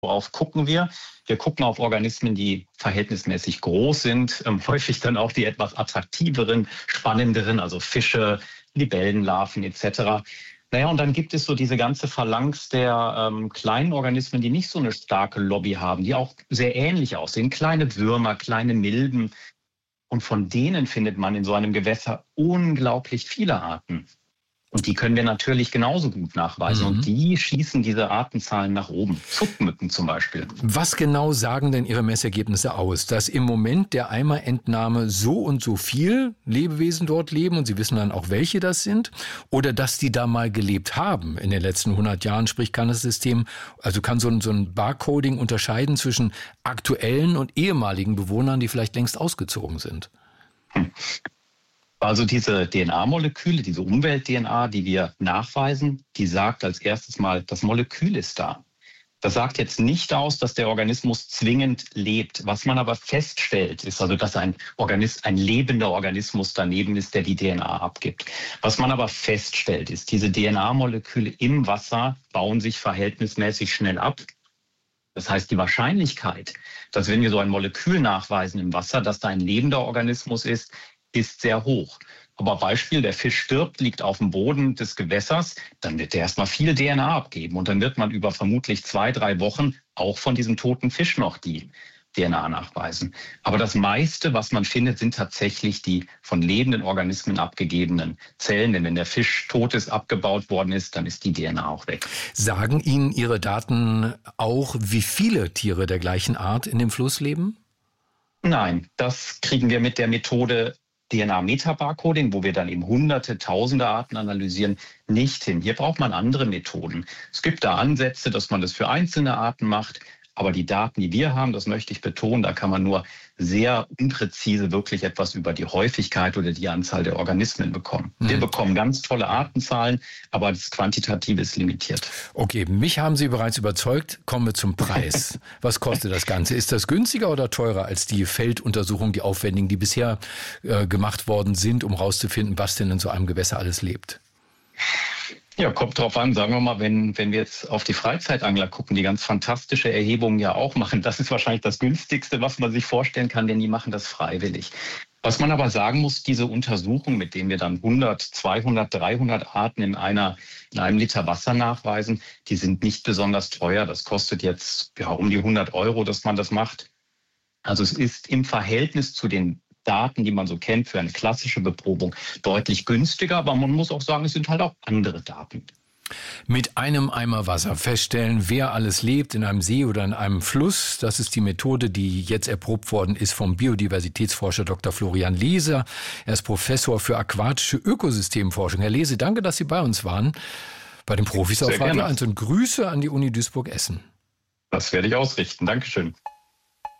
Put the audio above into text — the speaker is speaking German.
Worauf gucken wir? Wir gucken auf Organismen, die verhältnismäßig groß sind, häufig dann auch die etwas attraktiveren, spannenderen, also Fische, Libellenlarven etc. Naja, und dann gibt es so diese ganze Phalanx der kleinen Organismen, die nicht so eine starke Lobby haben, die auch sehr ähnlich aussehen. Kleine Würmer, kleine Milben. Und von denen findet man in so einem Gewässer unglaublich viele Arten. Und die können wir natürlich genauso gut nachweisen. Und die schießen diese Artenzahlen nach oben. Zuchtmücken zum Beispiel. Was genau sagen denn Ihre Messergebnisse aus? Dass im Moment der Eimerentnahme so und so viel Lebewesen dort leben und Sie wissen dann auch, welche das sind? Oder dass die da mal gelebt haben in den letzten 100 Jahren? Sprich, kann das System, also kann so ein Barcoding unterscheiden zwischen aktuellen und ehemaligen Bewohnern, die vielleicht längst ausgezogen sind? Also diese DNA-Moleküle, diese Umwelt-DNA, die wir nachweisen, die sagt als erstes mal, das Molekül ist da. Das sagt jetzt nicht aus, dass der Organismus zwingend lebt. Was man aber feststellt, ist also, dass ein lebender Organismus daneben ist, der die DNA abgibt. Was man aber feststellt, ist, diese DNA-Moleküle im Wasser bauen sich verhältnismäßig schnell ab. Das heißt, die Wahrscheinlichkeit, dass wenn wir so ein Molekül nachweisen im Wasser, dass da ein lebender Organismus ist sehr hoch. Aber Beispiel, der Fisch stirbt, liegt auf dem Boden des Gewässers, dann wird der erstmal viel DNA abgeben. Und dann wird man über vermutlich 2-3 Wochen auch von diesem toten Fisch noch die DNA nachweisen. Aber das meiste, was man findet, sind tatsächlich die von lebenden Organismen abgegebenen Zellen. Denn wenn der Fisch tot ist, abgebaut worden ist, dann ist die DNA auch weg. Sagen Ihnen Ihre Daten auch, wie viele Tiere der gleichen Art in dem Fluss leben? Nein, das kriegen wir mit der Methode DNA-Metabarcoding, wo wir dann eben hunderte, tausende Arten analysieren, nicht hin. Hier braucht man andere Methoden. Es gibt da Ansätze, dass man das für einzelne Arten macht. Aber die Daten, die wir haben, das möchte ich betonen, da kann man nur sehr unpräzise wirklich etwas über die Häufigkeit oder die Anzahl der Organismen bekommen. Wir bekommen ganz tolle Artenzahlen, aber das Quantitative ist limitiert. Okay, mich haben Sie bereits überzeugt. Kommen wir zum Preis. Was kostet das Ganze? Ist das günstiger oder teurer als die Felduntersuchungen, die aufwendigen, die bisher gemacht worden sind, um herauszufinden, was denn in so einem Gewässer alles lebt? Ja, kommt drauf an. Sagen wir mal, wenn wir jetzt auf die Freizeitangler gucken, die ganz fantastische Erhebungen ja auch machen, das ist wahrscheinlich das günstigste, was man sich vorstellen kann, denn die machen das freiwillig. Was man aber sagen muss, diese Untersuchung, mit denen wir dann 100, 200, 300 Arten in einem Liter Wasser nachweisen, die sind nicht besonders teuer. Das kostet jetzt um die 100 €, dass man das macht. Also es ist im Verhältnis zu den Daten, die man so kennt für eine klassische Beprobung, deutlich günstiger. Aber man muss auch sagen, es sind halt auch andere Daten. Mit einem Eimer Wasser feststellen, wer alles lebt in einem See oder in einem Fluss. Das ist die Methode, die jetzt erprobt worden ist vom Biodiversitätsforscher Dr. Florian Lehse. Er ist Professor für aquatische Ökosystemforschung. Herr Lehse, danke, dass Sie bei uns waren, bei den Profis auf Radio 1. Und Grüße an die Uni Duisburg-Essen. Das werde ich ausrichten. Dankeschön.